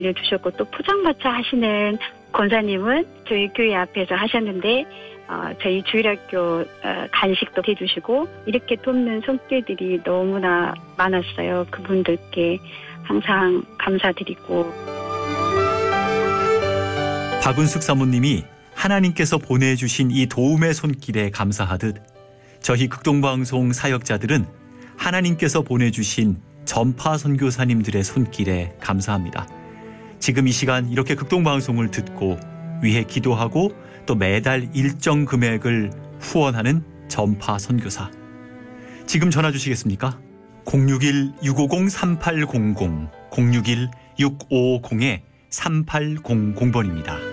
주셨고 또 포장마차 하시는 권사님은 저희 교회 앞에서 하셨는데 저희 주일학교 간식도 해주시고 이렇게 돕는 손길들이 너무나 많았어요. 그분들께 항상 감사드리고. 박은숙 사모님이 하나님께서 보내주신 이 도움의 손길에 감사하듯 저희 극동방송 사역자들은 하나님께서 보내주신 전파 선교사님들의 손길에 감사합니다. 지금 이 시간 이렇게 극동방송을 듣고 위해 기도하고 또 매달 일정 금액을 후원하는 전파 선교사. 지금 전화 주시겠습니까? 061-650-3800, 061-650-3800번입니다.